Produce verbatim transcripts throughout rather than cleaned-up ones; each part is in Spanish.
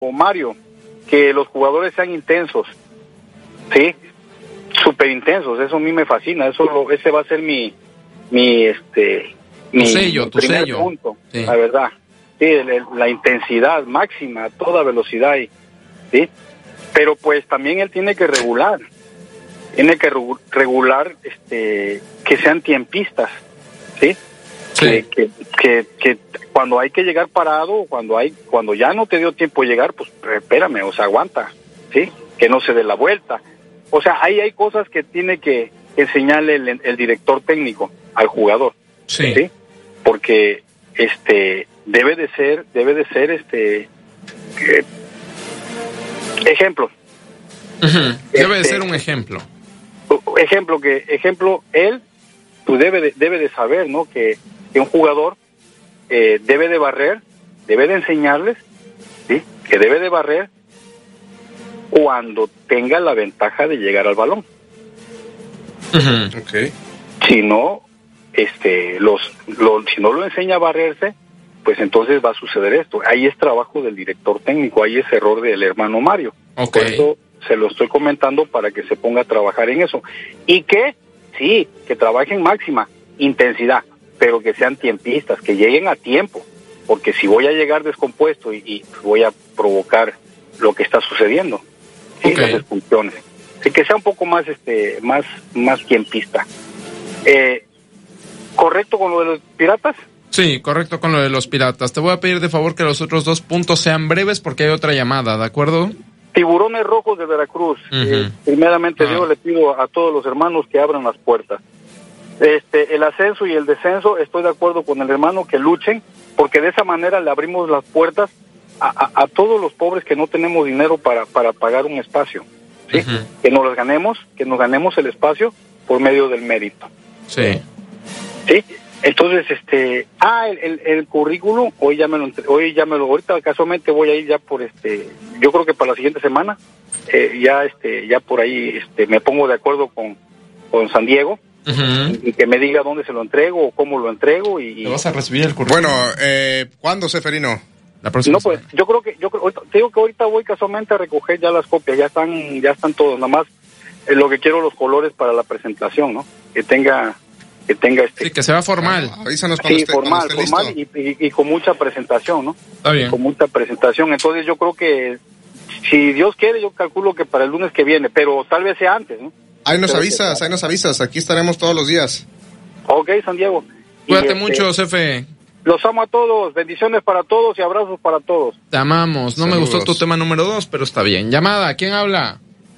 Mario, que los jugadores sean intensos, ¿sí? Súper intensos, eso a mí me fascina, eso lo, ese va a ser mi, mi, este, mi, tu sello, mi tu primer sello. punto, Sí. la verdad. Sí, el, la intensidad máxima, a toda velocidad, y, ¿sí? Pero pues también él tiene que regular, tiene que regular, este, que sean tiempistas, ¿sí? Sí. Que, que, que, que cuando hay que llegar parado, cuando hay, cuando ya no te dio tiempo de llegar, pues espérame, o sea, aguanta, ¿sí? Que no se dé la vuelta. O sea, ahí hay cosas que tiene que enseñarle el, el director técnico al jugador, Sí. ¿sí? Porque este debe de ser, debe de ser este eh, ejemplo. Uh-huh. Debe de Este, ser un ejemplo. Ejemplo que, ejemplo, él, pues debe de, debe de saber, ¿no? Que, que un jugador eh, debe de barrer, debe de enseñarles, ¿sí? Que debe de barrer cuando tenga la ventaja de llegar al balón. Uh-huh. Okay. Si no, este, los, los, si no lo enseña a barrerse, pues entonces va a suceder esto. Ahí es trabajo del director técnico, ahí es error del hermano Mario. Ok. Por eso se lo estoy comentando para que se ponga a trabajar en eso. Y que, sí, que trabajen máxima intensidad, pero que sean tiempistas, que lleguen a tiempo, porque si voy a llegar descompuesto y, y voy a provocar lo que está sucediendo, ¿sí? Ok. Las expulsiones. Así que sea un poco más, este, más, más tiempista. Eh, ¿Correcto con lo de los Piratas? Sí, correcto con lo de los Piratas. Te voy a pedir de favor que los otros dos puntos sean breves porque hay otra llamada, ¿de acuerdo? Tiburones Rojos de Veracruz. Uh-huh. Eh, primeramente, Ah. Dios, le pido a todos los hermanos que abran las puertas. Este, el ascenso y el descenso, estoy de acuerdo con el hermano que luchen, porque de esa manera le abrimos las puertas a, a, a todos los pobres que no tenemos dinero para, para pagar un espacio, ¿sí? Uh-huh. Que nos los ganemos, que nos ganemos el espacio por medio del mérito, Sí. ¿sí? Entonces, este, ah, el, el, el currículum, hoy ya me lo, entre- hoy ya me lo, ahorita casualmente voy a ir ya por este, yo creo que para la siguiente semana, eh, ya este, ya por ahí, este, me pongo de acuerdo con, con San Diego, Uh-huh. y que me diga dónde se lo entrego o cómo lo entrego y, ¿Te vas a recibir el currículum? Bueno, eh, ¿cuándo, Seferino? La próxima no, pues semana. yo creo que yo creo, ahorita- te digo que ahorita voy casualmente a recoger ya las copias, ya están ya están todos, nada más eh, lo que quiero los colores para la presentación, ¿no? Que tenga que tenga este Sí, que sea formal. Ah, avísanos cuando sí, esté, formal, cuando esté formal listo. y, y, y con mucha presentación, ¿no? Está bien. Con mucha presentación. Entonces yo creo que si Dios quiere, yo calculo que para el lunes que viene, pero tal vez sea antes, ¿no? Ahí nos Pero avisas, que- ahí nos avisas. Aquí estaremos todos los días. Ok, San Diego. Y, Cuídate este, mucho, Cefe. Los amo a todos, bendiciones para todos y abrazos para todos. Te amamos. No me Saludos. gustó tu tema número dos, pero está bien. Llamada, ¿quién habla?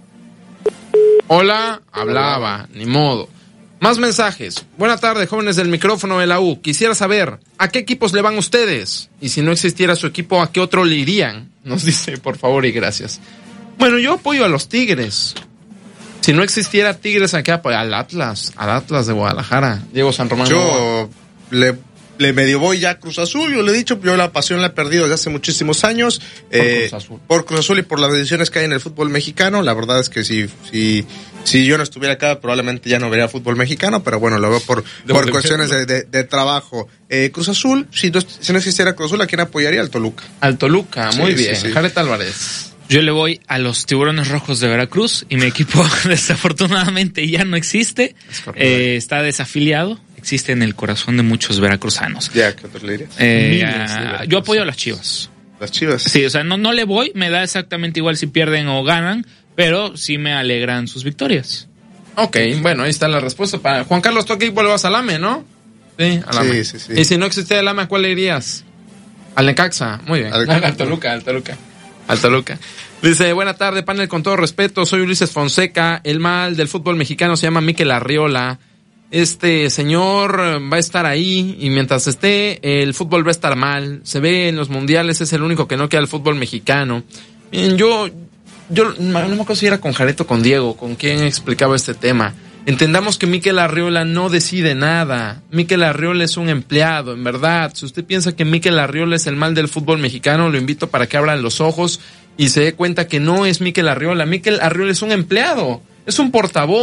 Hola, hablaba, ni modo. Más mensajes. Buenas tardes, jóvenes del micrófono de la U. Quisiera saber, ¿a qué equipos le van ustedes? Y si no existiera su equipo, ¿a qué otro le irían? Nos dice, por favor y gracias. Bueno, yo apoyo a los Tigres. Si no existiera Tigres, ¿a qué apoyo? Al Atlas, al Atlas de Guadalajara. Diego San Román. Yo le, le medio voy ya a Cruz Azul. Yo le he dicho, yo la pasión la he perdido desde hace muchísimos años. Por eh, Cruz Azul. Por Cruz Azul y por las decisiones que hay en el fútbol mexicano. La verdad es que si, si, si yo no estuviera acá, probablemente ya no vería fútbol mexicano. Pero bueno, lo veo por, Debo por de cuestiones de, de, de trabajo. Eh, Cruz Azul, si no, si no existiera Cruz Azul, ¿a quién apoyaría? Al Toluca. Al Toluca, muy Sí, sí, bien. sí. Jared Álvarez. Yo le voy a los Tiburones Rojos de Veracruz y mi equipo desafortunadamente ya no existe. Es correcto. Eh, está desafiliado. Existe en el corazón de muchos veracruzanos. Ya, ¿qué otro le dirías? Eh, Miles de ah, veracruzanos. yo apoyo a las Chivas. Las Chivas. Sí, o sea, no, no le voy, me da exactamente igual si pierden o ganan, pero sí me alegran sus victorias. Ok, bueno, ahí está la respuesta. Para Juan Carlos, tú aquí vuelvas al AME, ¿no? Sí, al AME. Sí, sí, sí. Y si no existía el AME, ¿a cuál le irías? Al Necaxa, muy bien. Al- Al, Toluca, al Toluca. Al Toluca. Dice, buena tarde, panel, con todo respeto, soy Ulises Fonseca, el mal del fútbol mexicano se llama Mikel Arriola. Este señor va a estar ahí y mientras esté, el fútbol va a estar mal. Se ve en los mundiales, es el único que no queda el fútbol mexicano. Miren, yo, yo no me acuerdo si era con Jareto o con Diego, con quien explicaba este tema. Entendamos que Mikel Arriola no decide nada. Mikel Arriola es un empleado, en verdad. Si usted piensa que Mikel Arriola es el mal del fútbol mexicano, lo invito para que abran los ojos y se dé cuenta que no es Mikel Arriola. Mikel Arriola es un empleado, es un portavoz.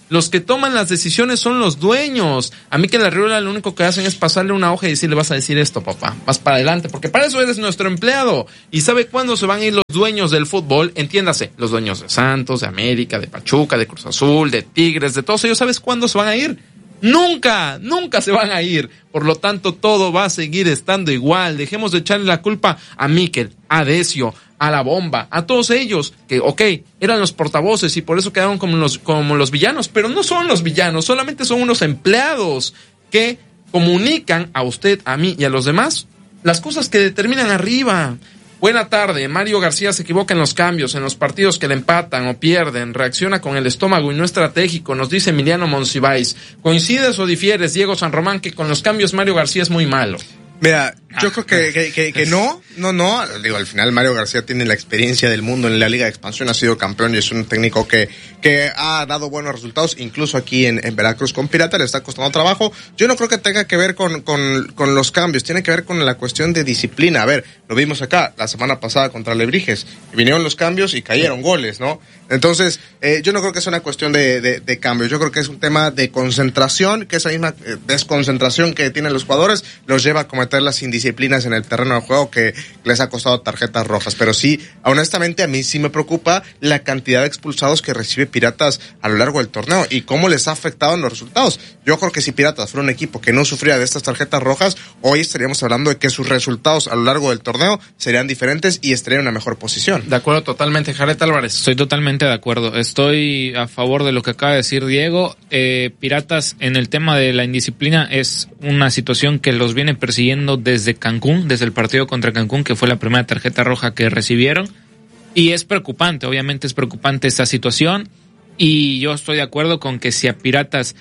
Los que toman las decisiones son los dueños. A Mikel Arriola lo único que hacen es pasarle una hoja y decirle, vas a decir esto, papá, vas para adelante, porque para eso eres nuestro empleado. ¿Y sabe cuándo se van a ir los dueños del fútbol? Entiéndase, los dueños de Santos, de América, de Pachuca, de Cruz Azul, de Tigres, de todos ellos. ¿Sabes cuándo se van a ir? Nunca, nunca se van a ir. Por lo tanto, todo va a seguir estando igual. Dejemos de echarle la culpa a Mikel, a Decio, a la Bomba, a todos ellos, que, ok, eran los portavoces y por eso quedaron como los, como los villanos, pero no son los villanos, solamente son unos empleados que comunican a usted, a mí y a los demás las cosas que determinan arriba. Buena tarde, Mario García se equivoca en los cambios, en los partidos que le empatan o pierden, reacciona con el estómago y no estratégico, nos dice Emiliano Monsiváis. ¿Coincides o difieres, Diego San Román, que con los cambios Mario García es muy malo? Mira, yo creo que, que, que, que no, no, no. Digo, al final Mario García tiene la experiencia del mundo en la Liga de Expansión, ha sido campeón y es un técnico que, que ha dado buenos resultados, incluso aquí en, en Veracruz con Pirata le está costando trabajo. Yo no creo que tenga que ver con, con, con los cambios, tiene que ver con la cuestión de disciplina. A ver, lo vimos acá la semana pasada contra Lebrijes, vinieron los cambios y cayeron goles, ¿no? Entonces, eh, yo no creo que sea una cuestión de, de, de cambio, yo creo que es un tema de concentración, que esa misma eh, desconcentración que tienen los jugadores los lleva a cometer las indisciplinas en el terreno de juego que les ha costado tarjetas rojas. Pero sí, honestamente a mí sí me preocupa la cantidad de expulsados que recibe Piratas a lo largo del torneo y cómo les ha afectado en los resultados. Yo creo que si Piratas fuera un equipo que no sufría de estas tarjetas rojas, hoy estaríamos hablando de que sus resultados a lo largo del torneo serían diferentes y estarían en una mejor posición. De acuerdo totalmente, Jared Álvarez. Estoy totalmente de acuerdo. Estoy a favor de lo que acaba de decir Diego. Eh, Piratas en el tema de la indisciplina es una situación que los viene persiguiendo desde Cancún, desde el partido contra Cancún, que fue la primera tarjeta roja que recibieron. Y es preocupante, obviamente es preocupante esta situación. Y yo estoy de acuerdo con que si a Piratas,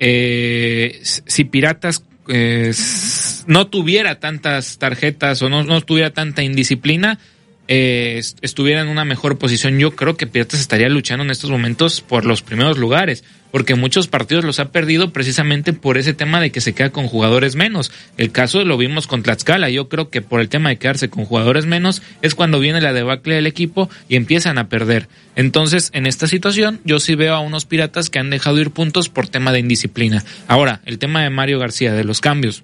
eh, si Piratas eh, no tuviera tantas tarjetas o no, no tuviera tanta indisciplina, eh, estuviera en una mejor posición. Yo creo que Piratas estaría luchando en estos momentos por los primeros lugares, porque muchos partidos los ha perdido precisamente por ese tema de que se queda con jugadores menos. El caso lo vimos con Tlaxcala. Yo creo que por el tema de quedarse con jugadores menos es cuando viene la debacle del equipo y empiezan a perder. Entonces, en esta situación, yo sí veo a unos Piratas que han dejado ir puntos por tema de indisciplina. Ahora, el tema de Mario García, de los cambios.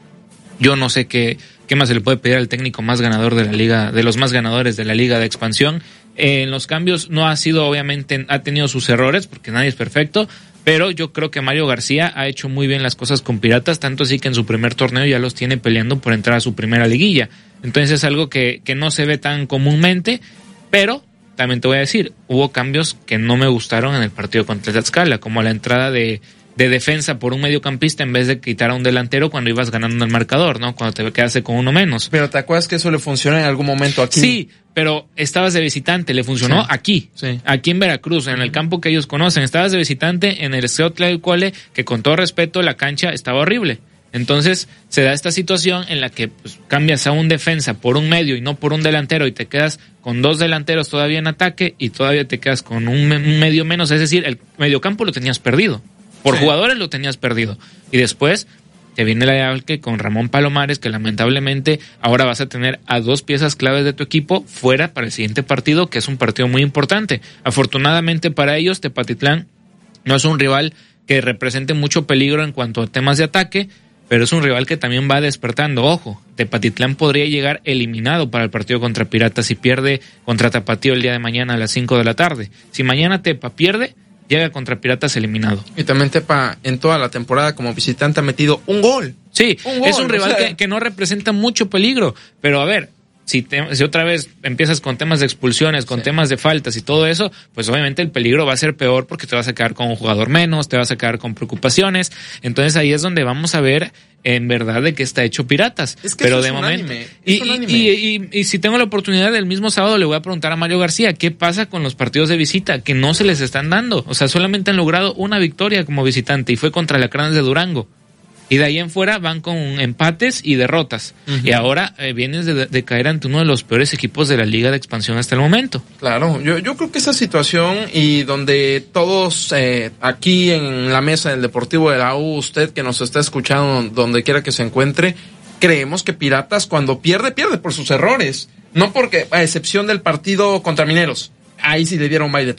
Yo no sé qué, qué más se le puede pedir al técnico más ganador de la liga, de los más ganadores de la Liga de Expansión. Eh, en los cambios no ha sido, obviamente, ha tenido sus errores, porque nadie es perfecto, pero yo creo que Mario García ha hecho muy bien las cosas con Piratas, tanto así que en su primer torneo ya los tiene peleando por entrar a su primera liguilla. Entonces es algo que, que no se ve tan comúnmente, pero también te voy a decir, hubo cambios que no me gustaron en el partido contra Tlaxcala, como la entrada de de defensa por un mediocampista en vez de quitar a un delantero cuando ibas ganando el marcador, ¿no? Cuando te quedaste con uno menos. Pero ¿te acuerdas que eso le funcionó en algún momento aquí? Sí, pero estabas de visitante, le funcionó sí. aquí, sí. aquí en Veracruz, en el campo que ellos conocen. Estabas de visitante en el Estadio Tlahuicole, que con todo respeto la cancha estaba horrible. Entonces se da esta situación en la que pues, cambias a un defensa por un medio y no por un delantero y te quedas con dos delanteros todavía en ataque y todavía te quedas con un, me- un medio menos, es decir, el mediocampo lo tenías perdido. Por sí. jugadores lo tenías perdido. Y después te viene la debacle con Ramón Palomares, que lamentablemente ahora vas a tener a dos piezas claves de tu equipo fuera para el siguiente partido, que es un partido muy importante. Afortunadamente para ellos, Tepatitlán no es un rival que represente mucho peligro en cuanto a temas de ataque, pero es un rival que también va despertando. Ojo, Tepatitlán podría llegar eliminado para el partido contra Piratas si pierde contra Tapatío el día de mañana a las cinco de la tarde. Si mañana Tepa pierde, llega contra Piratas eliminado. Y también Tepa en toda la temporada como visitante ha metido un gol. Sí, un gol, es un rival o sea... que, que no representa mucho peligro. Pero a ver, si, te, si otra vez empiezas con temas de expulsiones, con sí. temas de faltas y todo eso, pues obviamente el peligro va a ser peor porque te vas a quedar con un jugador menos, te vas a quedar con preocupaciones. Entonces ahí es donde vamos a ver en verdad de qué está hecho Piratas. Es que pero eso de es un momento anime. Y, es un y, anime. Y, y, y, y si tengo la oportunidad del mismo sábado le voy a preguntar a Mario García qué pasa con los partidos de visita que no se les están dando. O sea, solamente han logrado una victoria como visitante y fue contra Alacranes de Durango. Y de ahí en fuera van con empates y derrotas. Uh-huh. Y ahora eh, vienes de, de caer ante uno de los peores equipos de la Liga de Expansión hasta el momento. Claro, yo, yo creo que esa situación y donde todos eh, aquí en la mesa del Deportivo de la U, usted que nos está escuchando donde quiera que se encuentre, creemos que Piratas cuando pierde, pierde por sus errores. No porque, a excepción del partido contra Mineros, ahí sí le dieron baile total.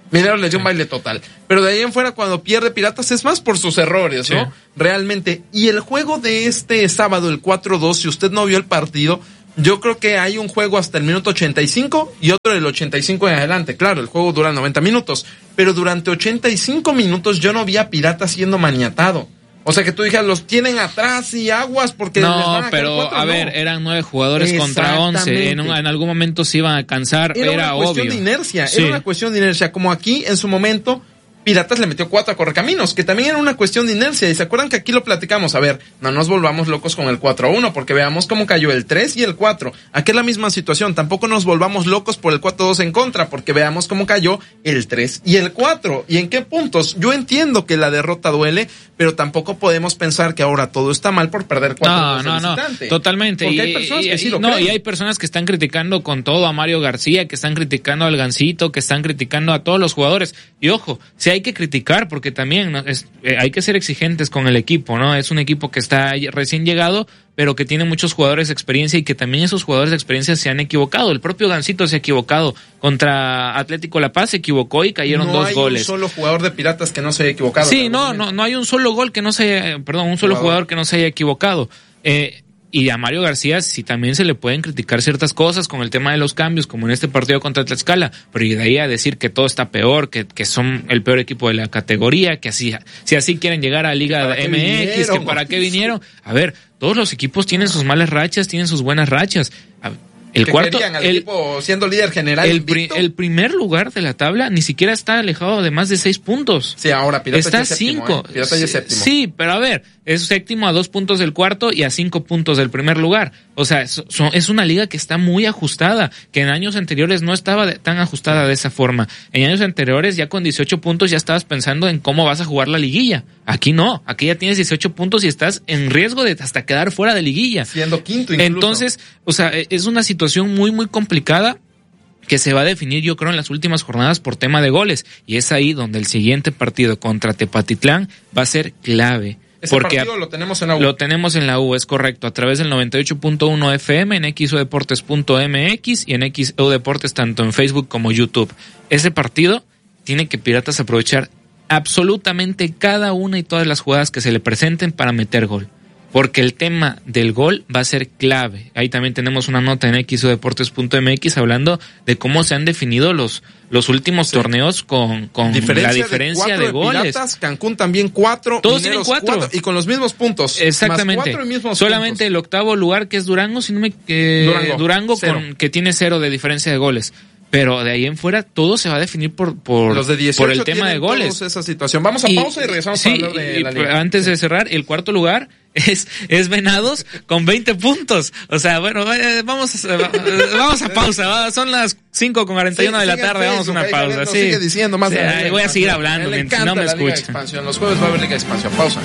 Mineros le dio un baile total. Pero de ahí en fuera, cuando pierde Piratas, es más por sus errores, ¿no? Sí. Realmente. Y el juego de este sábado, el cuatro dos, si usted no vio el partido, yo creo que hay un juego hasta el minuto ochenta y cinco y otro del ochenta y cinco en adelante. Claro, el juego dura noventa minutos. Pero durante ochenta y cinco minutos yo no vi a Piratas siendo maniatado. O sea, que tú dijeras, los tienen atrás y aguas porque... No, les van a pero cuatro, a no. ver, eran nueve jugadores contra once. En, un, en algún momento se iban a cansar, era, era obvio. Era una cuestión de inercia, sí. era una cuestión de inercia. Como aquí, en su momento, Piratas le metió cuatro a Correcaminos, que también era una cuestión de inercia. Y se acuerdan que aquí lo platicamos. A ver, no nos volvamos locos con el cuatro a uno, porque veamos cómo cayó el tres y el cuatro. Aquí es la misma situación. Tampoco nos volvamos locos por el cuatro dos en contra, porque veamos cómo cayó el tres y el cuatro. ¿Y en qué puntos? Yo entiendo que la derrota duele, pero tampoco podemos pensar que ahora todo está mal por perder cuatro no, no, no, totalmente. Porque y, hay personas y, que sí y, lo no, creen. y hay personas que están criticando con todo a Mario García, que están criticando al Gansito, que están criticando a todos los jugadores. Y ojo, si hay que criticar, porque también ¿no? es, eh, hay que ser exigentes con el equipo, ¿no? Es un equipo que está recién llegado, pero que tiene muchos jugadores de experiencia y que también esos jugadores de experiencia se han equivocado. El propio Gansito se ha equivocado. Contra Atlético La Paz se equivocó y cayeron no dos hay goles. Un solo jugador de Piratas que no se haya equivocado. Sí, no, no, no hay un solo gol que no se, perdón, un solo jugador, jugador que no se haya equivocado. Eh, Y a Mario García sí también se le pueden criticar ciertas cosas con el tema de los cambios, como en este partido contra Tlaxcala, pero y de ahí a decir que todo está peor, que, que son el peor equipo de la categoría, que así, si así quieren llegar a Liga M X, vinieron? que para qué vinieron. A ver, todos los equipos tienen sus malas rachas, tienen sus buenas rachas. A, El que cuarto, al el, equipo siendo líder general. El, pri, el primer lugar de la tabla ni siquiera está alejado de más de seis puntos. Sí, ahora Piratas está ya es séptimo, cinco. ¿eh? Piratas ya es séptimo. Sí, pero a ver, es séptimo a dos puntos del cuarto y a cinco puntos del primer lugar. O sea, es, es una liga que está muy ajustada, que en años anteriores no estaba de, tan ajustada de esa forma. En años anteriores ya con dieciocho puntos ya estabas pensando en cómo vas a jugar la liguilla. Aquí no, aquí ya tienes dieciocho puntos y estás en riesgo de hasta quedar fuera de liguilla. Siendo quinto incluso. Entonces, o sea, es una situación muy, muy complicada que se va a definir, yo creo, en las últimas jornadas por tema de goles. Y es ahí donde el siguiente partido contra Tepatitlán va a ser clave. Ese porque partido lo tenemos en la U. Lo tenemos en la U, es correcto, a través del noventa y ocho punto uno F M, en x u deportes punto m x y en X U Deportes tanto en Facebook como YouTube. Ese partido tiene que Piratas aprovechar absolutamente cada una y todas las jugadas que se le presenten para meter gol. Porque el tema del gol va a ser clave. Ahí también tenemos una nota en x u deportes punto m x hablando de cómo se han definido los los últimos sí. torneos con, con diferencia la diferencia de, de goles. De Piratas, Cancún también cuatro, todos tienen cuatro. cuatro y con los mismos puntos. Exactamente. Más mismos Solamente puntos. El octavo lugar que es Durango, si no me eh, Durango, Durango con, que tiene cero de diferencia de goles. Pero de ahí en fuera todo se va a definir por por, Los de por el tema de goles. Esa situación. Vamos a y, pausa y regresamos sí, para hablar de y, la liga. Antes de cerrar, el cuarto lugar es es Venados con veinte puntos. O sea, bueno, vamos vamos a pausa. ¿va? Son las cinco con cuarenta y uno sí, de la tarde. Vamos a una pausa. Sí. Sigue diciendo más. Sí, de voy a seguir hablando. Me Si no me escuchan. Los jueves va a haber Liga de Expansión. Pausa.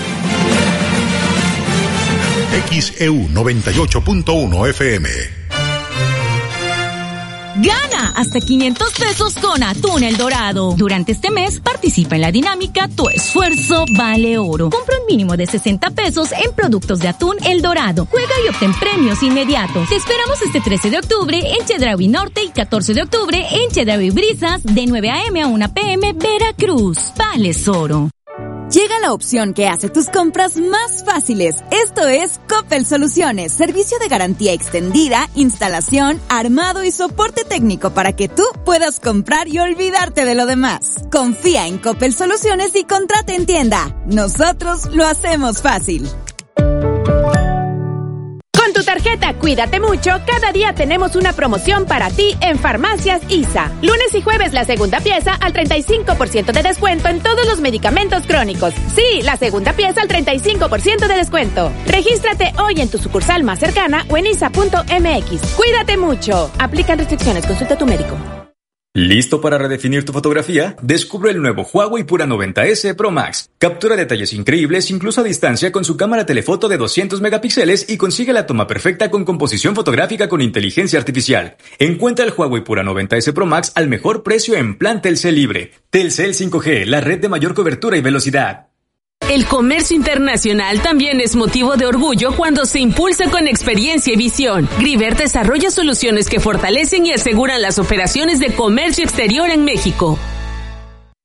X E U noventa y ocho punto uno F M. Gana hasta quinientos pesos con Atún El Dorado. Durante este mes participa en la dinámica Tu Esfuerzo Vale Oro. Compra un mínimo de sesenta pesos en productos de Atún El Dorado. Juega y obtén premios inmediatos. Te esperamos este trece de octubre en Chedraui Norte y catorce de octubre en Chedraui Brisas de nueve a eme a una pe eme Veracruz. Vales Oro. Llega la opción que hace tus compras más fáciles. Esto es Coppel Soluciones, servicio de garantía extendida, instalación, armado y soporte técnico para que tú puedas comprar y olvidarte de lo demás. Confía en Coppel Soluciones y contrata en tienda. Nosotros lo hacemos fácil. Con tu tarjeta Cuídate Mucho, cada día tenemos una promoción para ti en Farmacias I S A. Lunes y jueves la segunda pieza al treinta y cinco por ciento de descuento en todos los medicamentos crónicos. Sí, la segunda pieza al treinta y cinco por ciento de descuento. Regístrate hoy en tu sucursal más cercana o en isa punto eme equis. Cuídate mucho. Aplican restricciones. Consulta a tu médico. ¿Listo para redefinir tu fotografía? Descubre el nuevo Huawei Pura noventa ese Pro Max. Captura detalles increíbles incluso a distancia con su cámara telefoto de doscientos megapíxeles y consigue la toma perfecta con composición fotográfica con inteligencia artificial. Encuentra el Huawei Pura noventa ese Pro Max al mejor precio en plan Telcel Libre. Telcel cinco G, la red de mayor cobertura y velocidad. El comercio internacional también es motivo de orgullo cuando se impulsa con experiencia y visión. Griver desarrolla soluciones que fortalecen y aseguran las operaciones de comercio exterior en México.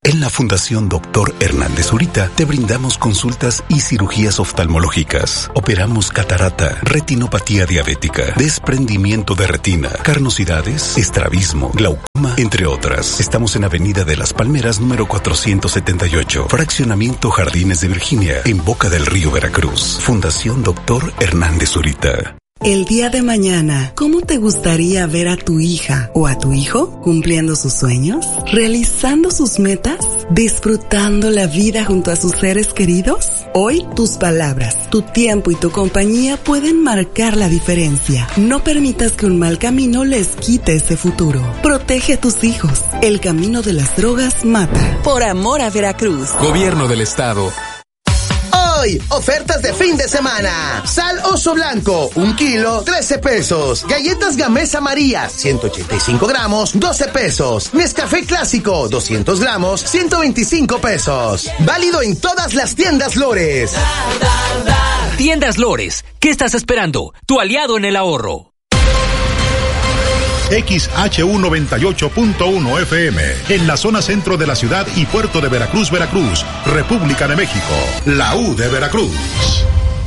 En la Fundación Doctor Hernández Zurita te brindamos consultas y cirugías oftalmológicas. Operamos catarata, retinopatía diabética, desprendimiento de retina, carnosidades, estrabismo, glaucoma, entre otras. Estamos en Avenida de las Palmeras, número cuatrocientos setenta y ocho, Fraccionamiento Jardines de Virginia, en Boca del Río, Veracruz. Fundación Doctor Hernández Zurita. El día de mañana, ¿cómo te gustaría ver a tu hija o a tu hijo cumpliendo sus sueños, realizando sus metas, disfrutando la vida junto a sus seres queridos? Hoy, tus palabras, tu tiempo y tu compañía pueden marcar la diferencia. No permitas que un mal camino les quite ese futuro. Protege a tus hijos. El camino de las drogas mata. Por amor a Veracruz. Gobierno del Estado. Hoy, ofertas de fin de semana. Sal Oso Blanco, un kilo, trece pesos. Galletas Gamesa María, ciento ochenta y cinco gramos, doce pesos. Nescafé Clásico, doscientos gramos, ciento veinticinco pesos. Válido en todas las tiendas Lores. Tiendas Lores, ¿qué estás esperando? Tu aliado en el ahorro. X H U noventa y ocho punto uno F M, en la zona centro de la ciudad y puerto de Veracruz, Veracruz, República de México, la U de Veracruz.